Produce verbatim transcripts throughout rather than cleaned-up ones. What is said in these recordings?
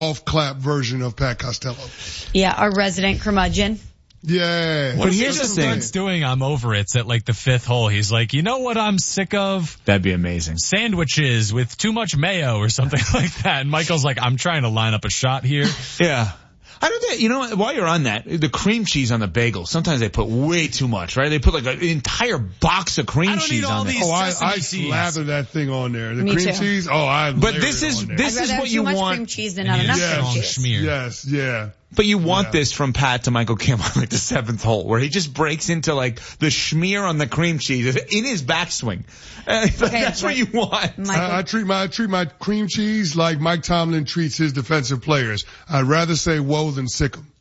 off clap version of Pat Costello. Yeah, our resident curmudgeon. Yeah. What here's the thing. Starts doing I'm over it's at like the fifth hole. He's like, you know what I'm sick of? That'd be amazing. Sandwiches with too much mayo or something like that. And Michael's like, I'm trying to line up a shot here. Yeah. I don't think, you know, while you're on that, the cream cheese on the bagel, sometimes they put way too much, right? They put like an entire box of cream I don't cheese need all on there. these Oh, I, sesame I seeds. slather that thing on there. The Me cream too. cheese, oh, I But layer this it is, on there. this I'd is rather what have you too much want. cream cheese than And not you enough just cream don't cheese. smear. Yes, yeah. But you want Yeah. this from Pat to Michael Kim on like the seventh hole, where he just breaks into like the schmear on the cream cheese in his backswing. Uh, Okay, that's what you want. Michael, I, I treat my I treat my cream cheese like Mike Tomlin treats his defensive players. I'd rather say whoa than sick 'em.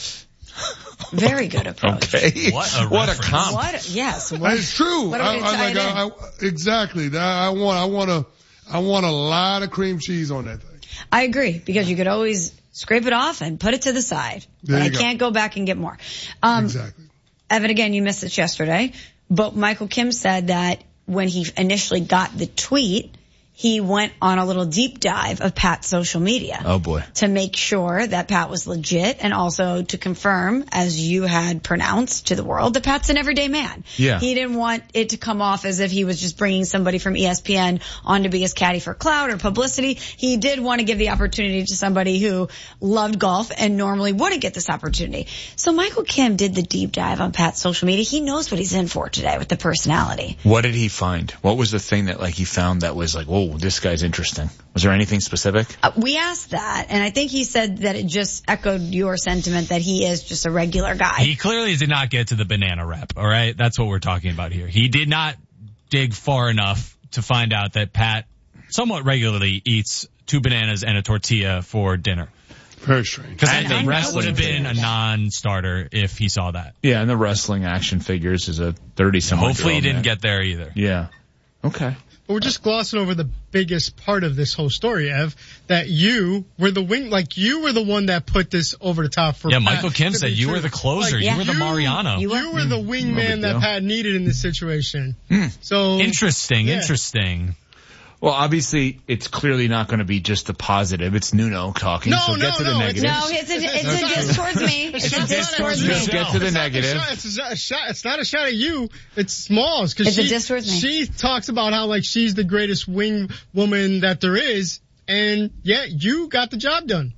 very good approach. Okay. What a what a reference. comp. What? Yes. What? It's true. What I, are we I, gonna like, tie it I, I, exactly. I, I want I want a I want a lot of cream cheese on that thing. I agree, because you could always scrape it off and put it to the side. There But you I go. can't go back and get more. Um, Exactly. Evan, again, you missed it yesterday, but Michael Kim said that when he initially got the tweet, he went on a little deep dive of Pat's social media. Oh boy. To make sure that Pat was legit, and also to confirm, as you had pronounced to the world, that Pat's an everyday man. Yeah. He didn't want it to come off as if he was just bringing somebody from E S P N on to be his caddy for clout or publicity. He did want to give the opportunity to somebody who loved golf and normally wouldn't get this opportunity. So Michael Kim did the deep dive on Pat's social media. He knows what he's in for today with the personality. What did he find? What was the thing that like he found that was like, whoa, this guy's interesting? Was there anything specific? Uh, we asked that, and I think he said that it just echoed your sentiment that he is just a regular guy. He clearly did not get to the banana rep, all right? That's what we're talking about here. He did not dig far enough to find out that Pat somewhat regularly eats two bananas and a tortilla for dinner. Very strange. Because I And think the that would have been a non-starter if he saw that. Yeah, and the wrestling action figures is a thirty-some. Hopefully he didn't get there either. Yeah. Okay. We're just glossing over the biggest part of this whole story, Ev, that you were the wing, like you were the one that put this over the top for Yeah, Pat Michael Kim to said be you true. were the closer. Like, you were the you- Mariano. you You were the wingman big that deal. Pat needed in this situation. So Interesting, Yeah. interesting. Well, obviously, it's clearly not going to be just the positive. It's Nuno talking, No, so no, get to the no, negative. no, it's a, it's a diss towards me. It's a It's diss not towards a- me. Just get to the It's not a negative. shot, It's a shot. It's not a shot at you. It's Smalls, because It's a she diss towards me. she talks about how like she's the greatest wing woman that there is, and yeah, you got the job done.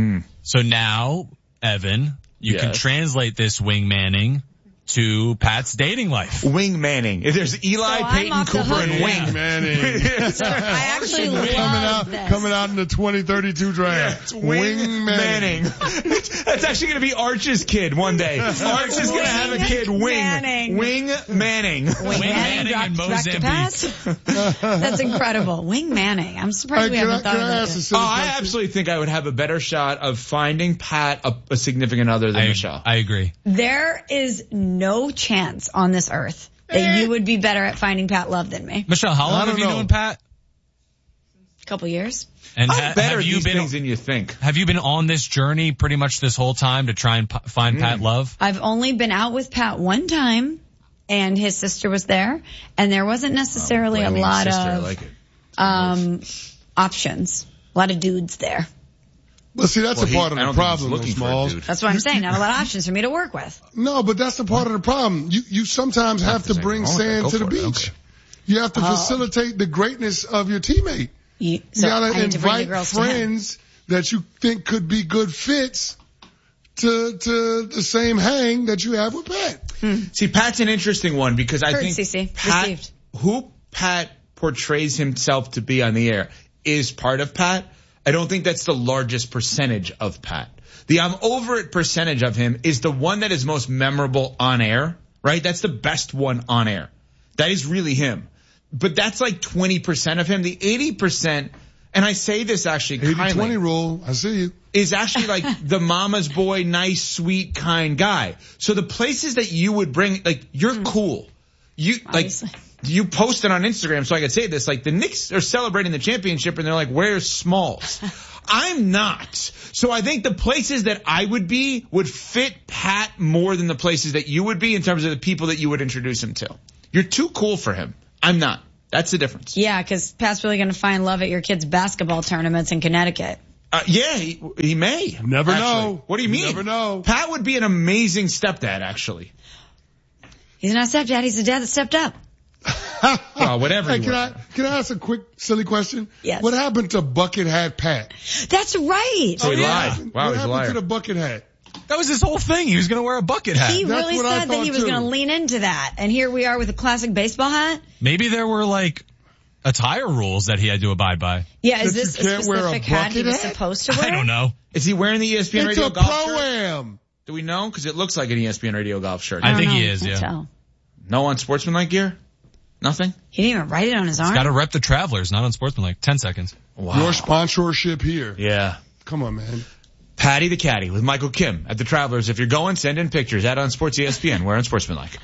So now, Evan, you can Yes. translate this wingmanning to Pat's dating life. Wing Manning. There's Eli, So I'm Peyton, off the Cooper, hook. and Wing Wing. Manning. So I actually coming love out, this. coming out in the twenty thirty-two draft. It's Wing, Manning. That's actually going to be Arch's kid one day. Arch is going to have a kid, Wing. Manning. Wing Manning. Wing Wing Manning Manning dropped in back to Mozambique. pass. That's incredible. Wing Manning. I'm surprised Hey, we can I, haven't thought can of I that. ask a yet. silly Oh, I question? absolutely think I would have a better shot of finding Pat a, a significant other than I, Michelle. I agree. There is no chance on this earth that you would be better at finding Pat Love than me. Michelle, how I long don't have you know. known Pat? A couple years. And I'm ha- better have at you these been things than you think. have you been on this journey pretty much this whole time to try and p- find Pat Love? I've only been out with Pat one time, and his sister was there, and there wasn't necessarily a Blaming lot sister, I of like it. um options. A lot of dudes there. Well, see, that's Well, a he- part of I the don't think he's problem, though, looking for a Smalls. dude. That's what I'm saying. Not a lot of options for me to work with. No, but that's the part of the problem. You you sometimes have to there's bring anything wrong sand with to that. the Go for it. beach. Okay. You have to Oh. facilitate the greatness of your teammate. You, You so I gotta need to bring the invite girls to him. friends that you think could be good fits to to the same hang that you have with Pat. See, Pat's an interesting one because I Heard, think Cece. Pat, Received. who Pat portrays himself to be on the air is part of Pat. I don't think that's the largest percentage of Pat. The I'm over it percentage of him is the one that is most memorable on air, right? That's the best one on air. That is really him. But that's like twenty percent of him. The eighty percent, and I say this actually eighty kindly, twenty rule. I see you. is actually like the mama's boy, nice, sweet, kind guy. So the places that you would bring, like, you're cool. You, like, Obviously. you posted on Instagram, so I could say this, like, the Knicks are celebrating the championship and they're like, where's Smalls? I'm not. So I think the places that I would be would fit Pat more than the places that you would be in terms of the people that you would introduce him to. You're too cool for him. I'm not. That's the difference. Yeah, because Pat's really going to find love at your kids' basketball tournaments in Connecticut. Uh, yeah, he, he may. Never actually. know. What do you mean? Never know. Pat would be an amazing stepdad, actually. He's not a stepdad. He's a dad that stepped up. Well, whatever. Hey, you can want. I can I ask a quick silly question? Yes. What happened to Bucket Hat Pat? That's right. Oh, he Yeah. lied. Wow, what he's a happened liar. to the Bucket Hat? That was his whole thing. He was going to wear a bucket hat. He That's really what I said that he thought, was too. going to lean into that. And here we are with a classic baseball hat. Maybe there were like attire rules that he had to abide by. Yeah, is That you this a can't wear a specific hat he bucket was hat? supposed to wear? I don't know. Is he wearing the E S P N It's Radio a golf shirt? pro-am. Do we know? Because it looks like an E S P N Radio golf shirt. I don't think know. he is, Can't yeah. tell. No unsportsmanlike gear? Nothing? He didn't even write it on his arm. Got to rep the Travelers, not unsportsmanlike. Ten seconds. Wow. Your sponsorship here. Yeah. Come on, man. Patty the Caddy with Michael Kim at the Travelers. If you're going, send in pictures at Unsports E S P N. We're unsportsmanlike.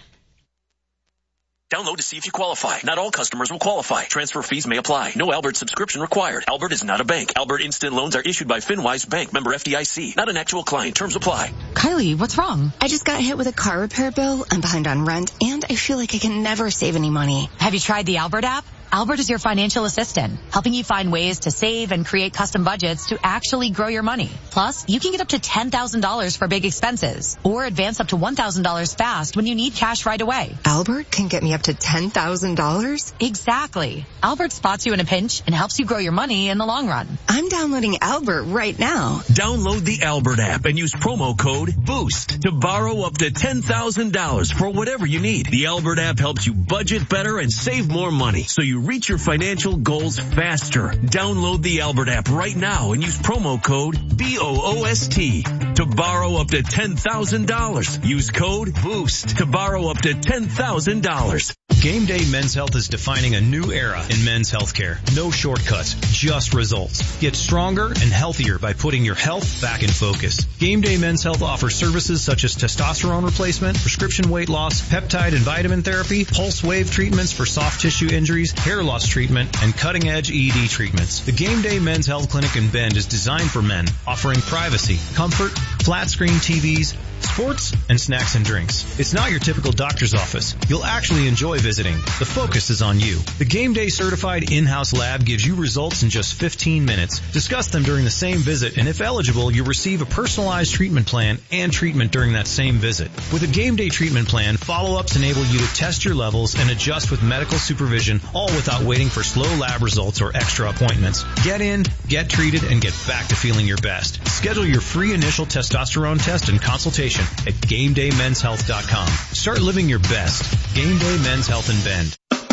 Download to see if you qualify. Not all customers will qualify. Transfer fees may apply. No Albert subscription required. Albert is not a bank. Albert Instant Loans are issued by FinWise Bank, member F D I C. Not an actual client. Terms apply. Kylie, what's wrong? I just got hit with a car repair bill. I'm behind on rent, and I feel like I can never save any money. Have you tried the Albert app? Albert is your financial assistant, helping you find ways to save and create custom budgets to actually grow your money. Plus, you can get up to ten thousand dollars for big expenses or advance up to one thousand dollars fast when you need cash right away. Albert can get me up to ten thousand dollars? Exactly. Albert spots you in a pinch and helps you grow your money in the long run. I'm downloading Albert right now. Download the Albert app and use promo code BOOST to borrow up to ten thousand dollars for whatever you need. The Albert app helps you budget better and save more money, so you reach your financial goals faster. Download the Albert app right now and use promo code B O O S T to borrow up to ten thousand dollars. Use code BOOST to borrow up to ten thousand dollars. Game Day Men's Health is defining a new era in men's healthcare. No shortcuts, just results. Get stronger and healthier by putting your health back in focus. Game Day Men's Health offers services such as testosterone replacement, prescription weight loss, peptide and vitamin therapy, pulse wave treatments for soft tissue injuries, hair loss treatment, and cutting-edge E D treatments. The Game Day Men's Health Clinic in Bend is designed for men, offering privacy, comfort, flat-screen T Vs, sports, and snacks and drinks. It's not your typical doctor's office. You'll actually enjoy visiting. The focus is on you. The Game Day certified in-house lab gives you results in just fifteen minutes. Discuss them during the same visit, and if eligible, you'll receive a personalized treatment plan and treatment during that same visit. With a Game Day treatment plan, follow-ups enable you to test your levels and adjust with medical supervision, all without waiting for slow lab results or extra appointments. Get in, get treated, and get back to feeling your best. Schedule your free initial testosterone test and consultation at game day men's health dot com. Start living your best. Game Day Men's Health in Bend.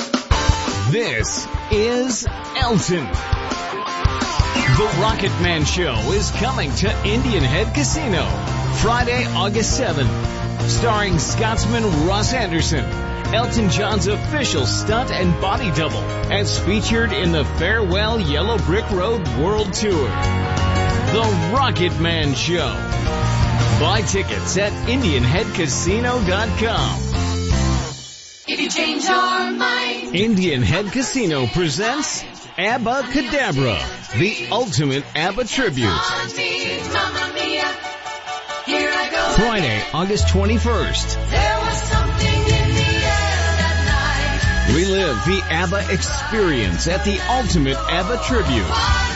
This is Elton. The Rocket Man Show is coming to Indian Head Casino Friday, August seventh. Starring Scotsman Ross Anderson, Elton John's official stunt and body double, as featured in the Farewell Yellow Brick Road World Tour. The Rocket Man Show. Buy tickets at indian head casino dot com. If you change your mind. Indian Head Casino presents ABBA Cadabra, the ultimate ABBA tribute. Mamma mia, here I go. Friday, August twenty-first. There was something in the air that night. Relive the ABBA experience at the ultimate ABBA tribute.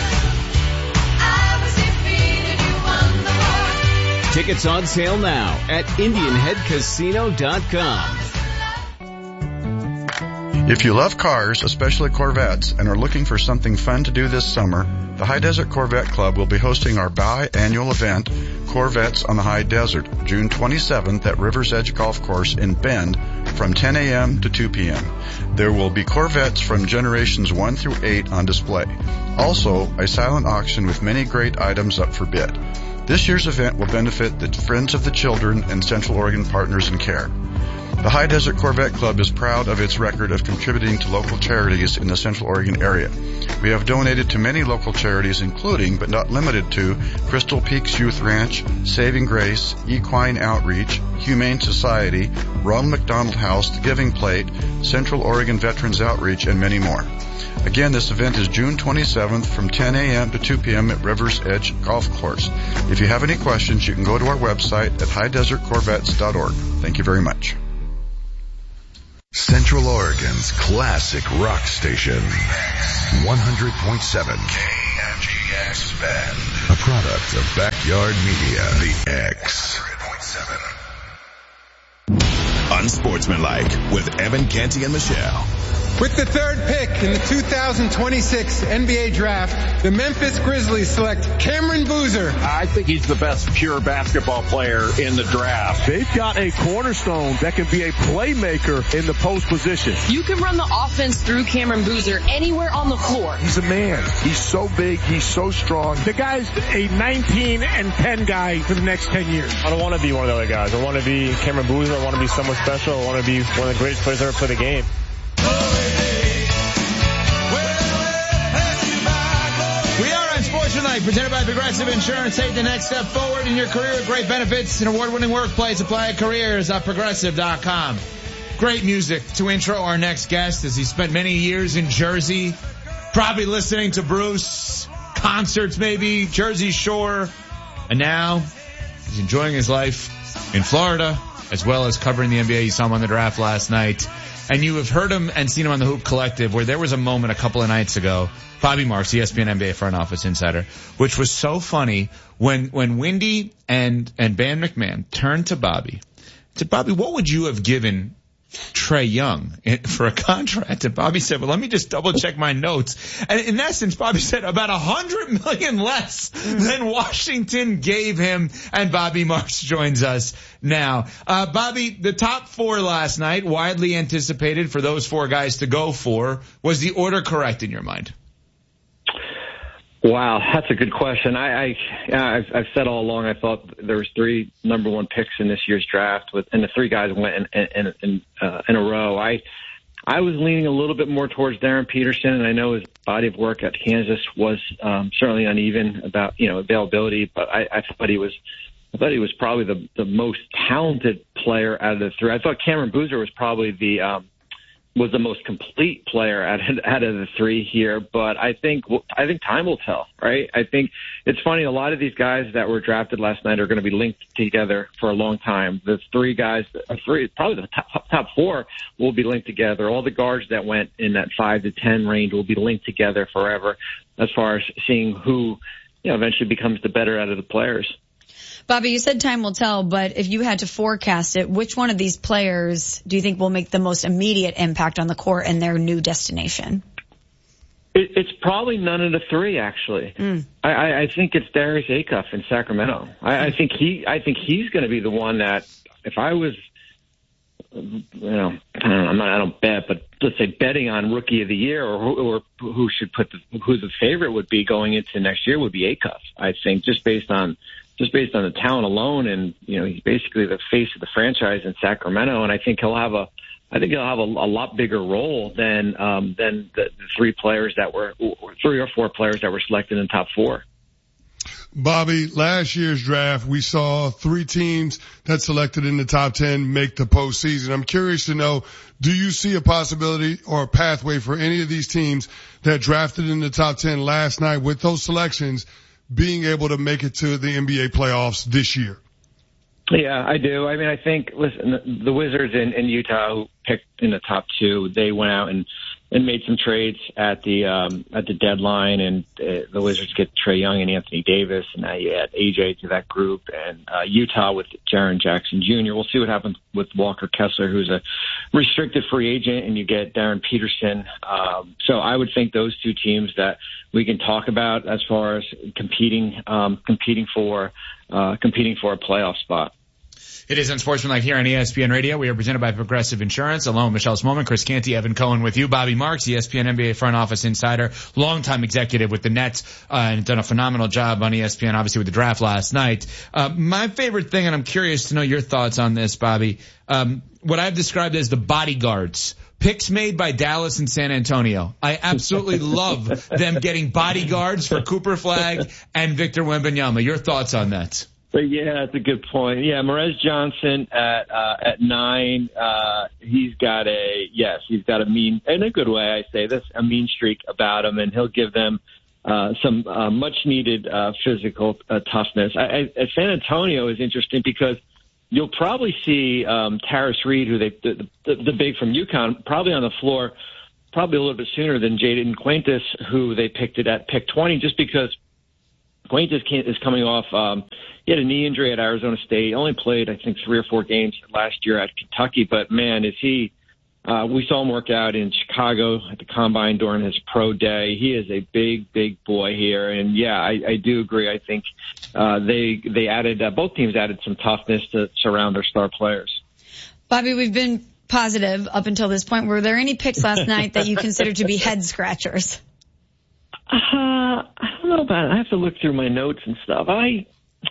I was defeated, you won the war. Tickets on sale now at indian head casino dot com. If you love cars, especially Corvettes, and are looking for something fun to do this summer, the High Desert Corvette Club will be hosting our biannual event, Corvettes on the High Desert, June twenty-seventh at River's Edge Golf Course in Bend from ten a.m. to two p.m. There will be Corvettes from generations one through eight on display. Also, a silent auction with many great items up for bid. This year's event will benefit the Friends of the Children and Central Oregon Partners in Care. The High Desert Corvette Club is proud of its record of contributing to local charities in the Central Oregon area. We have donated to many local charities, including, but not limited to, Crystal Peaks Youth Ranch, Saving Grace, Equine Outreach, Humane Society, Ronald McDonald House, The Giving Plate, Central Oregon Veterans Outreach, and many more. Again, this event is June twenty-seventh from ten a.m. to two p.m. at River's Edge Golf Course. If you have any questions, you can go to our website at high desert corvettes dot org. Thank you very much. Central Oregon's classic rock station, one hundred point seven M G X Bend, a product of Backyard Media, The X. Unsportsmanlike with Evan Canty and Michelle. With the third pick in the two thousand twenty-six N B A draft, the Memphis Grizzlies select Cameron Boozer. I think he's the best pure basketball player in the draft. They've got a cornerstone that can be a playmaker in the post position. You can run the offense through Cameron Boozer anywhere on the floor. He's a man. He's so big. He's so strong. The guy's a nineteen and ten guy for the next ten years. I don't want to be one of the other guys. I want to be Cameron Boozer. I want to be someone special. I want to be one of the greatest players ever play the game. Sportsmanlike, presented by Progressive Insurance. Take the next step forward in your career with great benefits and award-winning workplace. Apply at careers at progressive dot com. Great music to intro our next guest, as he spent many years in Jersey, probably listening to Bruce, concerts maybe, Jersey Shore, and now he's enjoying his life in Florida, as well as covering the N B A. You saw him on the draft last night. And you have heard him and seen him on the Hoop Collective, where there was a moment a couple of nights ago, Bobby Marks, E S P N N B A front office insider, which was so funny when, when Wendy and, and Van McMahon turned to Bobby, said, Bobby, what would you have given Trae Young for a contract? And Bobby said, well, let me just double check my notes. And in essence, Bobby said about a hundred million less than Washington gave him. And Bobby Marks joins us now. Uh, Bobby, the top four last night, widely anticipated for those four guys to go for. Was the order correct in your mind? Wow, that's a good question. I, I I've, I've said all along I thought there was three number one picks in this year's draft, with and the three guys went in in in, uh, in a row. I I was leaning a little bit more towards Darren Peterson, and I know his body of work at Kansas was um, certainly uneven about you know availability, but I, I thought he was I thought he was probably the the most talented player out of the three. I thought Cameron Boozer was probably the um, was the most complete player out of, out of the three here, but I think I think time will tell, right? I think it's funny. A lot of these guys that were drafted last night are going to be linked together for a long time. The three guys, three probably the top, top four, will be linked together. All the guards that went in that five to ten range will be linked together forever, as far as seeing who you know eventually becomes the better out of the players. Bobby, you said time will tell, but if you had to forecast it, which one of these players do you think will make the most immediate impact on the court and their new destination? It, it's probably none of the three, actually. Mm. I, I think it's Darius Acuff in Sacramento. I, I think he, I think he's going to be the one that, if I was, you know, I don't know, I'm not, I don't bet, but let's say betting on Rookie of the Year, or who, or who should put the, who the favorite would be going into next year would be Acuff. I think just based on. Just based on the talent alone, and you know he's basically the face of the franchise in Sacramento, and I think he'll have a, I think he'll have a, a lot bigger role than um, than the, the three players that were, three or four players that were selected in the top four. Bobby, last year's draft, we saw three teams that selected in the top ten make the postseason. I'm curious to know, do you see a possibility or a pathway for any of these teams that drafted in the top ten last night with those selections being able to make it to the N B A playoffs this year? Yeah, I do. I mean, I think, listen, the Wizards in, in Utah, who picked in the top two, they went out and, and made some trades at the um, at the deadline, and uh, the Wizards get Trae Young and Anthony Davis, and now you add A J to that group, and uh, Utah with Jaren Jackson Junior We'll see what happens with Walker Kessler, who's a restricted free agent, and you get Darren Peterson. Um, so I would think those two teams that we can talk about as far as competing um, competing for uh, competing for a playoff spot. It is Unsportsmanlike here on E S P N Radio. We are presented by Progressive Insurance. Along with Michelle Smallman, Chris Canty, Evan Cohen with you. Bobby Marks, E S P N N B A front office insider, longtime executive with the Nets, uh, and done a phenomenal job on E S P N, obviously with the draft last night. Uh, my favorite thing, and I'm curious to know your thoughts on this, Bobby, um, what I've described as the bodyguards. Picks made by Dallas and San Antonio. I absolutely love them getting bodyguards for Cooper Flagg and Victor Wembanyama. Your thoughts on that? But yeah, that's a good point. Yeah, Morez Johnson at uh, at nine. Uh, he's got a yes, he's got a mean, in a good way, I say this, a mean streak about him, and he'll give them uh, some uh, much needed uh, physical uh, toughness. I, I, San Antonio is interesting because you'll probably see um, Tarris Reed, who they the, the, the big from UConn, probably on the floor probably a little bit sooner than Jaden Quintus, who they picked it at pick twenty, just because Quintus is coming off. Um, he had a knee injury at Arizona State. Only played, I think, three or four games last year at Kentucky. But man, is he? Uh, we saw him work out in Chicago at the Combine during his pro day. He is a big, big boy here. And yeah, I, I do agree. I think uh, they they added uh, both teams added some toughness to surround their star players. Bobby, we've been positive up until this point. Were there any picks last night that you considered to be head scratchers? Uh, I don't know about it. I have to look through my notes and stuff. I,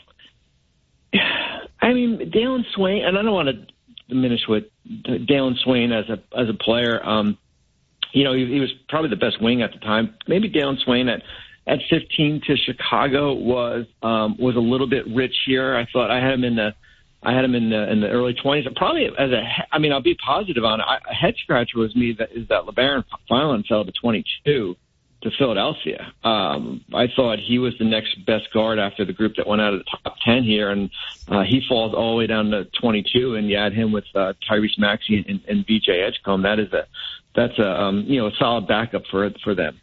I mean, Dalen Swain, and I don't want to diminish what Dalen Swain as a as a player. Um, you know, he, he was probably the best wing at the time. Maybe Dalen Swain at at fifteen to Chicago was um, was a little bit rich here. I thought I had him in the I had him in the in the early twenties. Probably as a I mean, I'll be positive on it. I, a head scratcher was me that is that LeBaron Filan fell to twenty-two to Philadelphia. Um, I thought he was the next best guard after the group that went out of the top ten here, and uh, he falls all the way down to twenty-two, and you add him with uh, Tyrese Maxey and, and B J Edgecombe. That is a that's a um, you know a solid backup for for them.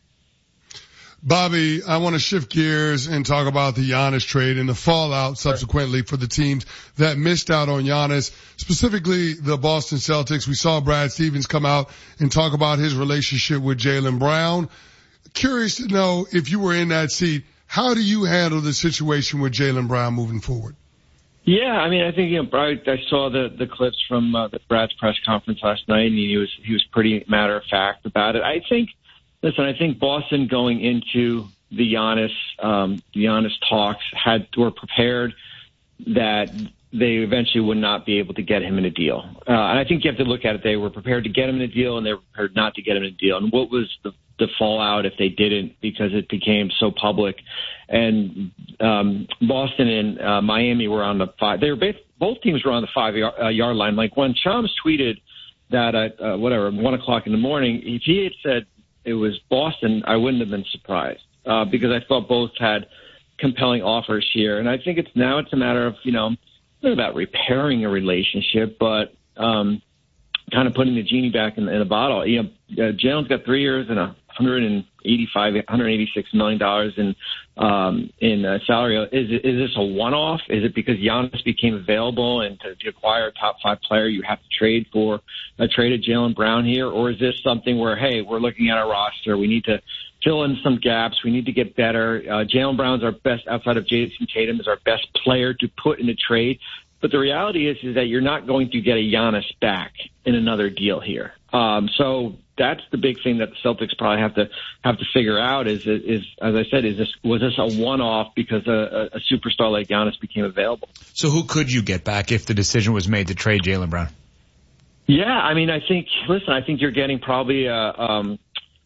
Bobby, I want to shift gears and talk about the Giannis trade and the fallout subsequently for the teams that missed out on Giannis, specifically the Boston Celtics. We saw Brad Stevens come out and talk about his relationship with Jaylen Brown. Curious to know, if you were in that seat, how do you handle the situation with Jaylen Brown moving forward? Yeah, I mean, I think you know, I, I saw the the clips from uh, the Brad's press conference last night, and he was he was pretty matter of fact about it. I think, listen, I think Boston going into the Giannis um, the Giannis talks had were prepared that they eventually would not be able to get him in a deal. Uh, and I think you have to look at it. They were prepared to get him in a deal, and they were prepared not to get him in a deal. And what was the, the fallout if they didn't, because it became so public? And um, Boston and uh, Miami were on the five. They were both, both teams were on the five yard, uh, yard line. Like when Shams tweeted that at uh, whatever one o'clock in the morning, if he had said it was Boston, I wouldn't have been surprised uh, because I thought both had compelling offers here. And I think it's now it's a matter of you know. Not about repairing a relationship, but um, kind of putting the genie back in, in a bottle. You know, uh, Jalen's got three years and a hundred eighty-five, hundred eighty-six million dollars in um, in uh, salary. Is it, is this a one-off? Is it because Giannis became available, and to, to acquire a top five player, you have to trade for a trade of Jaylen Brown here, or is this something where, hey, we're looking at our roster, we need to fill in some gaps, we need to get better. Uh, Jaylen Brown's our best, outside of Jason Tatum, is our best player to put in a trade. But the reality is, is that you're not going to get a Giannis back in another deal here. Um, so that's the big thing that the Celtics probably have to have to figure out. Is is as I said, is this was this a one-off because a, a superstar like Giannis became available? So who could you get back if the decision was made to trade Jaylen Brown? Yeah, I mean, I think. Listen, I think you're getting probably a um,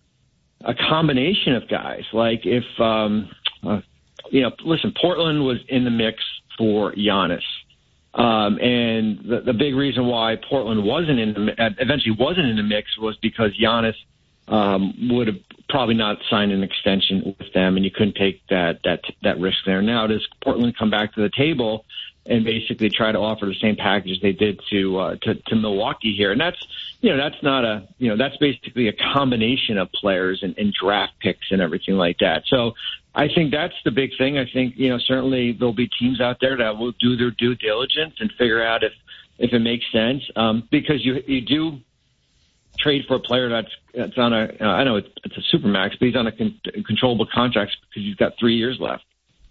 a combination of guys. Like if um, uh, you know, listen, Portland was in the mix for Giannis. Um, and the, the big reason why Portland wasn't in the, eventually wasn't in the mix was because Giannis um, would have probably not signed an extension with them, and you couldn't take that that that risk there. Now, does Portland come back to the table and basically try to offer the same package they did to uh, to, to Milwaukee here? And that's you know that's not a you know that's basically a combination of players and, and draft picks and everything like that. So I think that's the big thing. I think, you know, certainly there'll be teams out there that will do their due diligence and figure out if, if it makes sense. Um, because you, you do trade for a player that's, that's on a, uh, I know it's, it's a super max, but he's on a con- controllable contract because he's got three years left.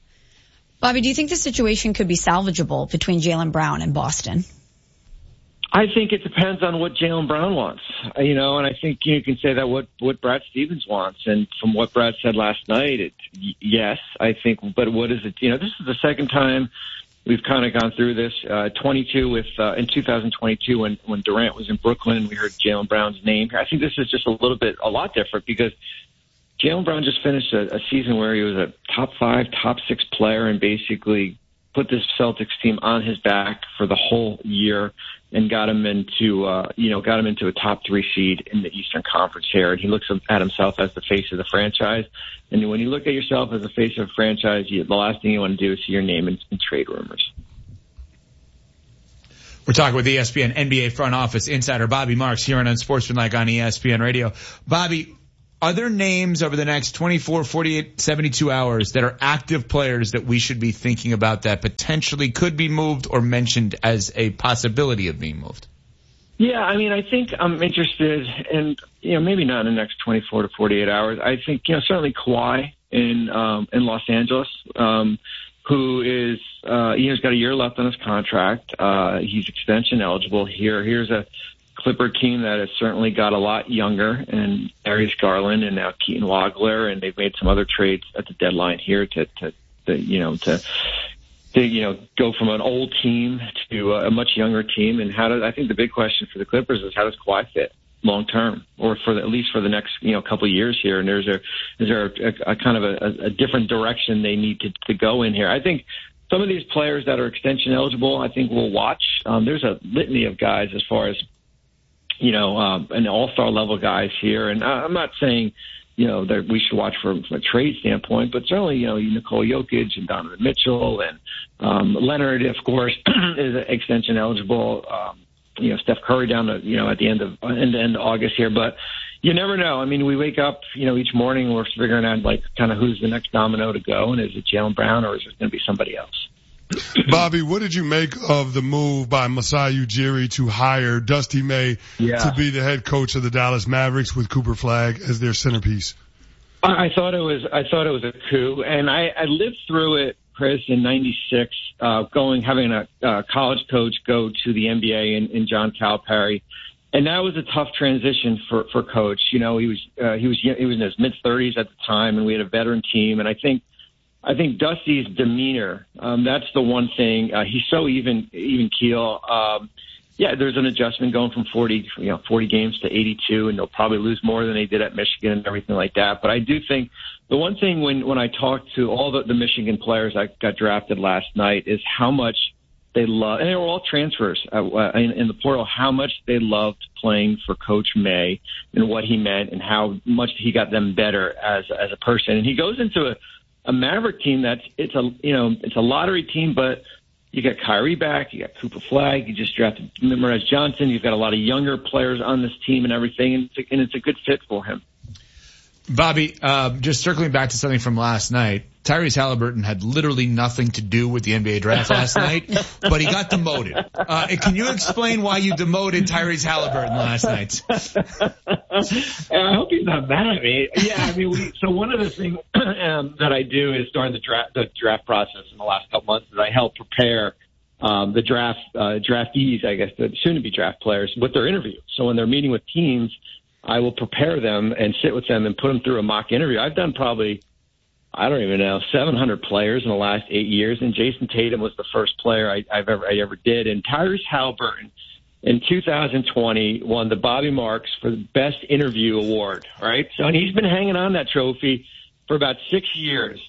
Bobby, do you think the situation could be salvageable between Jaylen Brown and Boston? I think it depends on what Jaylen Brown wants, you know, and I think you can say that what, what Brad Stevens wants. And from what Brad said last night, it, yes, I think, but what is it? You know, this is the second time we've kind of gone through this, uh, twenty-two with, uh, in two thousand twenty-two when, when Durant was in Brooklyn, we heard Jaylen Brown's name. I think this is just a little bit, a lot different because Jaylen Brown just finished a, a season where he was a top five, top six player and basically put this Celtics team on his back for the whole year and got him into, uh, you know, got him into a top three seed in the Eastern Conference here. And he looks at himself as the face of the franchise. And when you look at yourself as the face of a franchise, you, the last thing you want to do is see your name in, in trade rumors. We're talking with E S P N N B A front office insider Bobby Marks here on Unsportsmanlike on E S P N Radio. Bobby, are there names over the next twenty-four, forty-eight, seventy-two hours that are active players that we should be thinking about that potentially could be moved or mentioned as a possibility of being moved? Yeah, I mean, I think I'm interested in, you know, maybe not in the next twenty-four to forty-eight hours. I think, you know, certainly Kawhi in, um, in Los Angeles, um, who is, uh, you know, he's got a year left on his contract. Uh, he's extension eligible here. Here's a Clipper team that has certainly got a lot younger, and Darius Garland and now Keaton Wagler, and they've made some other trades at the deadline here to, to, to you know, to, to, you know, go from an old team to a much younger team. And how does, I think the big question for the Clippers is how does Kawhi fit long term, or for the, at least for the next, you know, couple of years here? And there's a, is there a, a kind of a, a different direction they need to, to go in here? I think some of these players that are extension eligible, I think we'll watch. Um, there's a litany of guys as far as, you know, um, an all-star level guys here. And I'm not saying, you know, that we should watch from, from a trade standpoint, but certainly, you know, Nikola Jokic and Donovan Mitchell and um, Leonard, of course, is extension eligible. Um, you know, Steph Curry down to, you know, at the end of end to end of August here. But you never know. I mean, we wake up, you know, each morning we're figuring out like kind of who's the next domino to go, and is it Jaylen Brown or is it going to be somebody else? Bobby, what did you make of the move by Masai Ujiri to hire Dusty May yeah. to be the head coach of the Dallas Mavericks with Cooper Flagg as their centerpiece? I thought it was I thought it was a coup, and I, I lived through it, Chris, in ninety-six, uh, going having a uh, college coach go to the N B A in, in John Calipari, and that was a tough transition for for Coach. You know, he was uh, he was he was in his mid thirties at the time, and we had a veteran team, and I think. I think Dusty's demeanor, um, that's the one thing. Uh, he's so even, even keel. Um, yeah, there's an adjustment going from forty, you know, forty games to eighty-two, and they'll probably lose more than they did at Michigan and everything like that. But I do think the one thing when, when I talked to all the, the Michigan players that got drafted last night is how much they love, and they were all transfers uh, in, in the portal, how much they loved playing for Coach May and what he meant and how much he got them better as, as a person. And he goes into a, a Maverick team that's it's a you know it's a lottery team, but you got Kyrie back, you got Cooper Flagg, you just drafted Morez Johnson, you've got a lot of younger players on this team and everything, and it's a, and it's a good fit for him. Bobby, uh, just circling back to something from last night, Tyrese Halliburton had literally nothing to do with the N B A draft last night, but he got demoted. Uh, can you explain why you demoted Tyrese Halliburton last night? I hope he's not mad at me. Yeah, I mean, we, so one of the things um, that I do is during the draft, the draft process in the last couple months is I help prepare um, the draft uh, draftees, I guess, the soon-to-be draft players with their interview. So when they're meeting with teams, I will prepare them and sit with them and put them through a mock interview. I've done probably, I don't even know, seven hundred players in the last eight years, and Jason Tatum was the first player I, I've ever I ever did. And Tyrese Halliburton in two thousand twenty won the Bobby Marks for the Best Interview Award, right? So, and he's been hanging on that trophy for about six years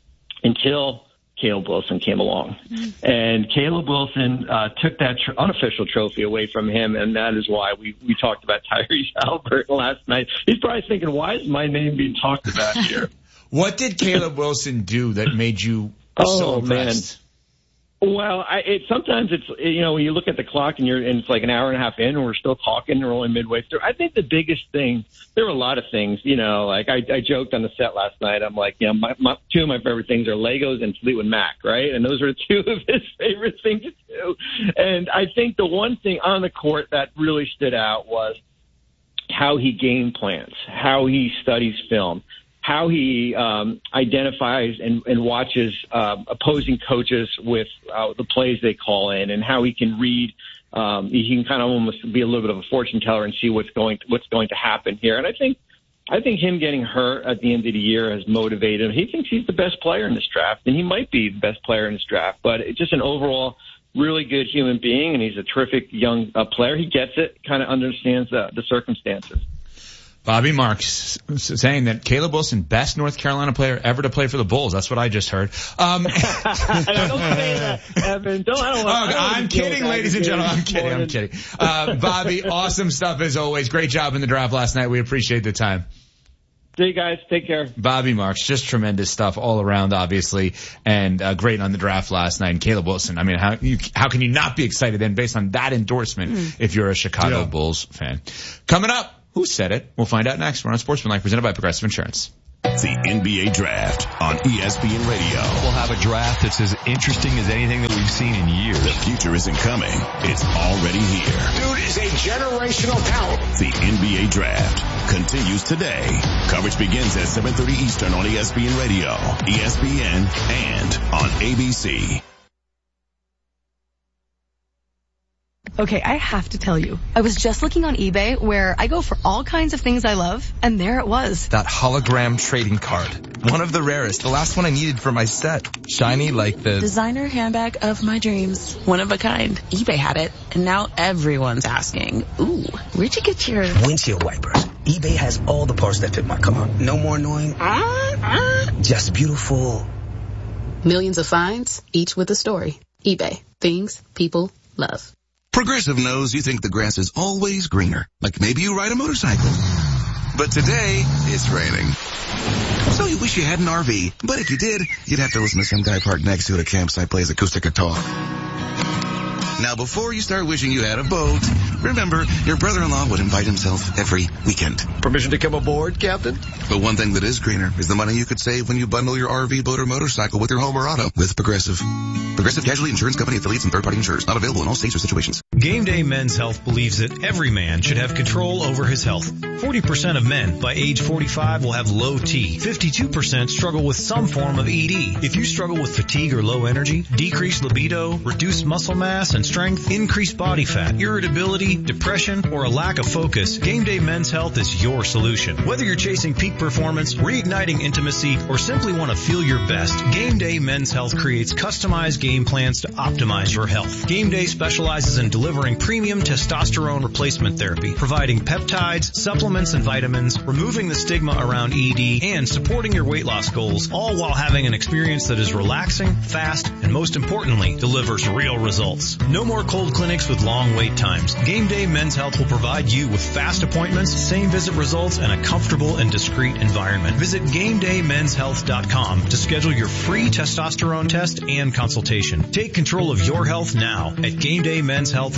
until Caleb Wilson came along. And Caleb Wilson uh, took that tr- unofficial trophy away from him, and that is why we, we talked about Tyrese Halliburton last night. He's probably thinking, why is my name being talked about here? What did Caleb Wilson do that made you oh, so impressed? Man. Well, I, it, sometimes it's, you know, when you look at the clock and you're, and it's like an hour and a half in and we're still talking, we're only midway through. I think the biggest thing, there were a lot of things, you know, like I, I joked on the set last night. I'm like, you know, my, my, two of my favorite things are Legos and Fleetwood Mac, right? And those are two of his favorite things to do. And I think the one thing on the court that really stood out was how he game plans, how he studies film, how he um, identifies and, and watches uh, opposing coaches with uh, the plays they call in, and how he can read. Um, he can kind of almost be a little bit of a fortune teller and see what's going to, what's going to happen here. And I think I think him getting hurt at the end of the year has motivated him. He thinks he's the best player in this draft, and he might be the best player in this draft. But it's just an overall really good human being, and he's a terrific young uh, player. He gets it, kind of understands the, the circumstances. Bobby Marks saying that Caleb Wilson, best North Carolina player ever to play for the Bulls. That's what I just heard. Um, don't say that, Evan. Don't, I don't want, oh, I don't I'm kidding, ladies and gentlemen. I'm kidding. I'm kidding. Uh, Bobby, awesome stuff as always. Great job in the draft last night. We appreciate the time. See you guys. Take care. Bobby Marks, just tremendous stuff all around, obviously, and uh, great on the draft last night. And Caleb Wilson, I mean, how you, how can you not be excited then based on that endorsement mm. if you're a Chicago yeah. Bulls fan? Coming up, who said it? We'll find out next. We're on Sportsmanlike, presented by Progressive Insurance. The N B A Draft on E S P N Radio. We'll have a draft that's as interesting as anything that we've seen in years. The future isn't coming. It's already here. Dude is a generational talent. The N B A Draft continues today. Coverage begins at seven thirty Eastern on E S P N Radio, E S P N, and on A B C. Okay, I have to tell you, I was just looking on eBay where I go for all kinds of things I love, and there it was. That hologram trading card. One of the rarest. The last one I needed for my set. Shiny like the designer handbag of my dreams. One of a kind. eBay had it, and now everyone's asking, ooh, where'd you get your windshield wipers? eBay has all the parts that fit my car. No more annoying. Uh, uh. Just beautiful. Millions of finds, each with a story. eBay. Things people love. Progressive knows you think the grass is always greener. Like maybe you ride a motorcycle. But today, it's raining. So you wish you had an R V. But if you did, you'd have to listen to some guy parked next to it at a campsite plays acoustic guitar. Now, before you start wishing you had a boat, remember, your brother-in-law would invite himself every weekend. Permission to come aboard, Captain? But one thing that is greener is the money you could save when you bundle your R V, boat, or motorcycle with your home or auto with Progressive. Progressive Casualty Insurance Company affiliates and third-party insurers. Not available in all states or situations. Game Day Men's Health believes that every man should have control over his health. forty percent of men by age forty-five will have low T. fifty-two percent struggle with some form of E D. If you struggle with fatigue or low energy, decreased libido, reduced muscle mass and strength, increased body fat, irritability, depression, or a lack of focus, Game Day Men's Health is your solution. Whether you're chasing peak performance, reigniting intimacy, or simply want to feel your best, Game Day Men's Health creates customized game plans to optimize your health. Game Day specializes in delivering premium testosterone replacement therapy, providing peptides, supplements, and vitamins, removing the stigma around E D, and supporting your weight loss goals, all while having an experience that is relaxing, fast, and most importantly, delivers real results. No more cold clinics with long wait times. Game Day Men's Health will provide you with fast appointments, same visit results, and a comfortable and discreet environment. Visit game day men's health dot com to schedule your free testosterone test and consultation. Take control of your health now at game day men's health